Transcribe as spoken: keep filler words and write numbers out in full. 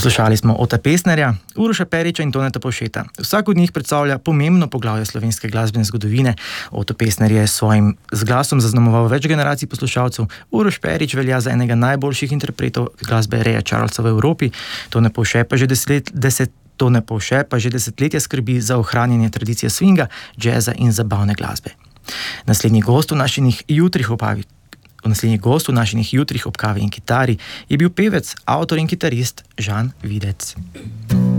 Poslušali smo Ota Pesnerja, Uroša Periča in Toneta Povšeta. Vsak od njih predstavlja pomembno poglavje slovenske glasbene zgodovine. Oto Pesner je s svojim z glasom zaznamoval več generacij poslušalcev. Uroš Perič velja za enega najboljših interpretov glasbe Raya Charlesa v Evropi. Tone Povše pa že deset, deset, Tone Povše pa že desetletja skrbi za ohranjanje tradicije swinga, džeza in zabavne glasbe. Naslednji gost v naših jutrih opavi Naslednji gost v naših jutrih ob kavi in kitari je bil pevec, avtor in kitarist Žan Videc.